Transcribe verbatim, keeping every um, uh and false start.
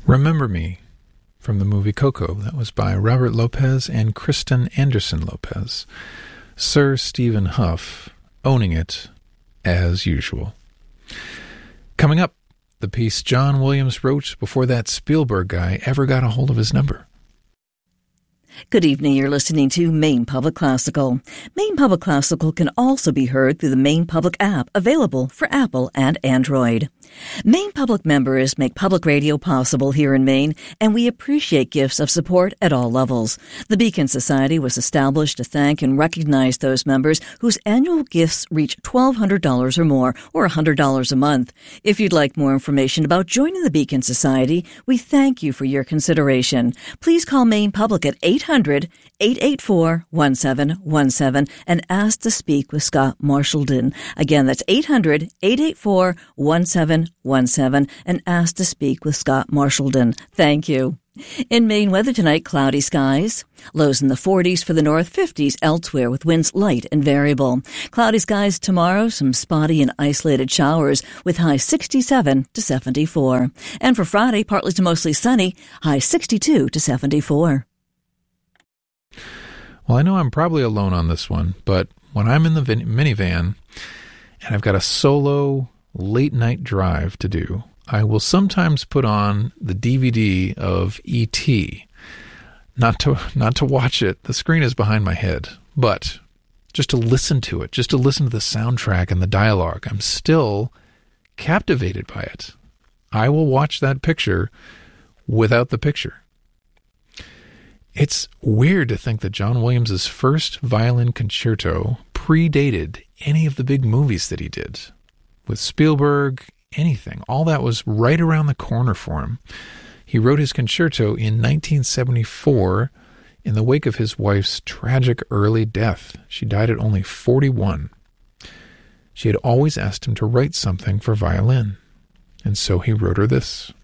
Remember Me from the movie Coco. That was by Robert Lopez and Kristen Anderson Lopez. Sir Stephen Huff owning it as usual. Coming up, the piece John Williams wrote before that Spielberg guy ever got a hold of his number. Good evening. You're listening to Maine Public Classical. Maine Public Classical can also be heard through the Maine Public app, available for Apple and Android. Maine Public members make public radio possible here in Maine, and we appreciate gifts of support at all levels. The Beacon Society was established to thank and recognize those members whose annual gifts reach twelve hundred dollars or more, or one hundred dollars a month. If you'd like more information about joining the Beacon Society, we thank you for your consideration. Please call Maine Public at eight hundred, eight eight four, one seven one seven and ask to speak with Scott Marshallden. Again, that's eight hundred, eight eight four, one seven one seven and ask to speak with Scott Marshallden. Thank you. In Maine weather tonight, cloudy skies. Lows in the forties for the north, fifties elsewhere with winds light and variable. Cloudy skies tomorrow, some spotty and isolated showers with high sixty-seven to seventy-four. And for Friday, partly to mostly sunny, high sixty-two to seventy-four. Well, I know I'm probably alone on this one, but when I'm in the vin- minivan and I've got a solo late-night drive to do, I will sometimes put on the D V D of E T Not to not to watch it. The screen is behind my head, but just to listen to it, just to listen to the soundtrack and the dialogue. I'm still captivated by it. I will watch that picture without the picture. It's weird to think that John Williams' first violin concerto predated any of the big movies that he did. With Spielberg, anything. All that was right around the corner for him. He wrote his concerto in nineteen seventy-four in the wake of his wife's tragic early death. She died at only forty-one. She had always asked him to write something for violin, and so he wrote her this.